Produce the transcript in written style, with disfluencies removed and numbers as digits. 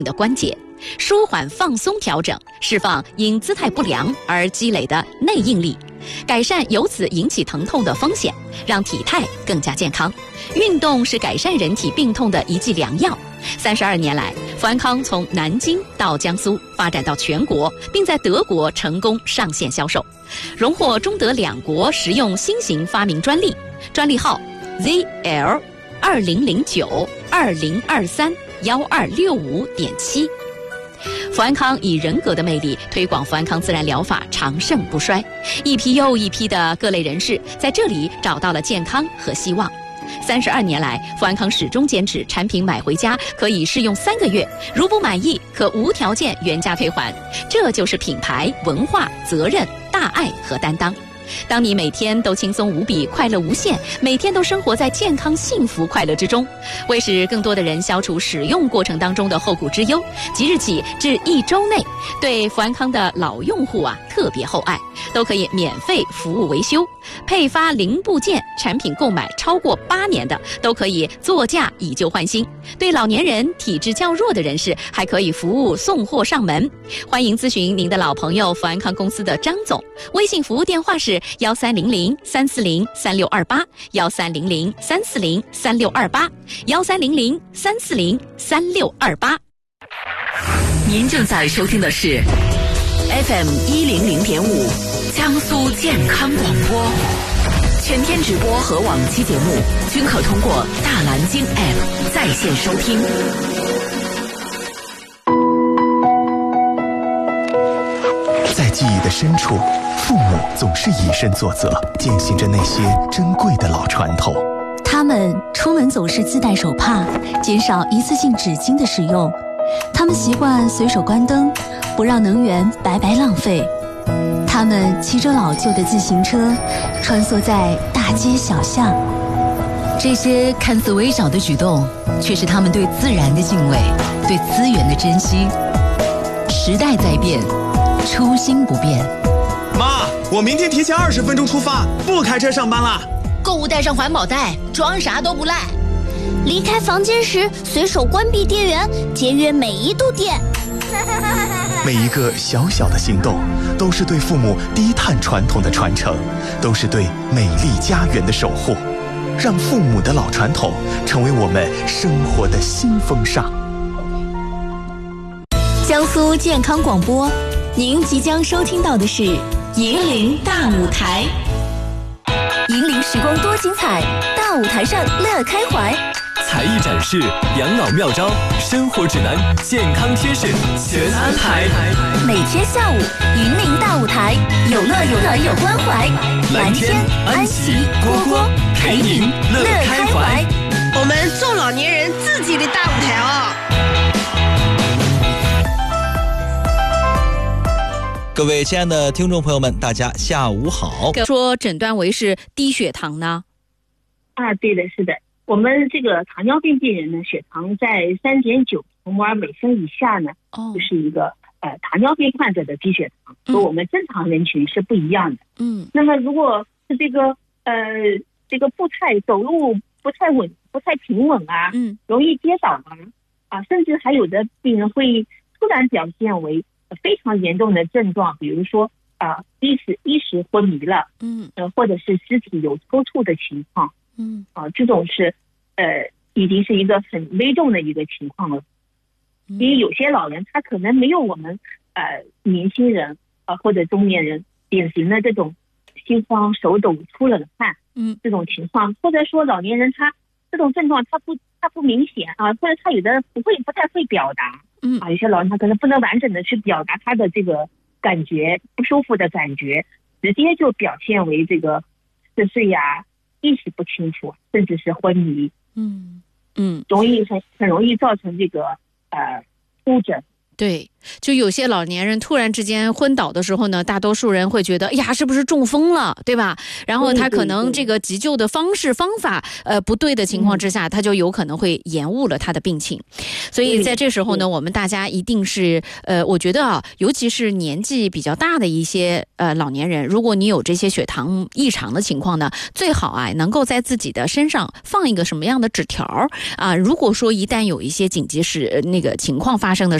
的关节，舒缓放松调整，释放因姿态不良而积累的内应力，改善由此引起疼痛的风险，让体态更加健康。运动是改善人体病痛的一剂良药。32年来，富安康从南京到江苏，发展到全国，并在德国成功上线销售，荣获中德2国实用新型发明专利，专利号 ZL2009-2023-1265.7。富安康以人格的魅力推广富安康自然疗法长盛不衰，一批又一批的各类人士在这里找到了健康和希望。32年来，富安康始终坚持产品买回家可以试用3个月，如不满意可无条件原价退还，这就是品牌文化、责任、大爱和担当。当你每天都轻松无比，快乐无限，每天都生活在健康、幸福、快乐之中，为使更多的人消除使用过程当中的后顾之忧，即日起至1周内，对富安康的老用户特别厚爱，都可以免费服务维修，配发零部件，产品购买超过8年的都可以作价以旧换新。对老年人、体质较弱的人士，还可以服务送货上门。欢迎咨询您的老朋友富安康公司的张总，微信服务电话是1300-340-3628，1300-340-3628。您正在收听的是 FM100.5 江苏健康广播，全天直播和往期节目均可通过大蓝鲸 App 在线收听。 在记忆的深处，父母总是以身作则，践行着那些珍贵的老传统。 他们出门总是自带手帕，减少一次性纸巾的使用。他们习惯随手关灯，不让能源白白浪费。他们骑着老旧的自行车，穿梭在大街小巷。 这些看似微小的举动，却是他们对自然的敬畏，对资源的珍惜。时代在变，初心不变。 妈，我明天提前20分钟出发，不开车上班了。 购物带上环保袋，装啥都不赖。 离开房间时随手关闭电源，节约每一度电。 每一个小小的行动，都是对父母低碳传统的传承，都是对美丽家园的守护。让父母的老传统成为我们生活的新风尚。 江苏健康广播，您即将收听到的是银铃大舞台。银铃时光多精彩，大舞台上乐开怀。 才艺展示、养老妙招、生活指南、健康贴士全安排。 每天下午，银铃大舞台，有乐有团有关怀。蓝天、安琪、蝈蝈陪您乐开怀。 我们做老年人自己的大舞台哦。 各位亲爱的听众朋友们，大家下午好。 说诊断为是低血糖呢？ 对的，是的。我们这个糖尿病病人呢，血糖在3.9平摩尔每升以下呢，就是一个糖尿病患者的低血糖，和我们正常人群是不一样的。那么如果是这个走路不太平稳容易跌倒甚至还有的病人会突然表现为非常严重的症状，比如说意识昏迷了，或者是肢体有抽搐的情况。这种是已经是一个很危重的一个情况了。因为有些老人他可能没有我们年轻人或者中年人典型的这种心慌、手抖、出冷汗这种情况，或者说老年人他这种症状他不明显或者他有的不太会表达有些老人他可能不能完整的去表达他的这个感觉不舒服的感觉，直接就表现为这个嗜睡意识不清楚，甚至是昏迷，很容易造成这个误诊， 对。就有些老年人突然之间昏倒的时候呢，大多数人会觉得，哎呀，是不是中风了，对吧？然后他可能这个急救的方法不对的情况之下，他就有可能会延误了他的病情。所以在这时候呢，我们大家一定是我觉得啊，尤其是年纪比较大的一些老年人，如果你有这些血糖异常的情况呢，最好啊能够在自己的身上放一个什么样的纸条啊，如果说一旦有一些紧急那个情况发生的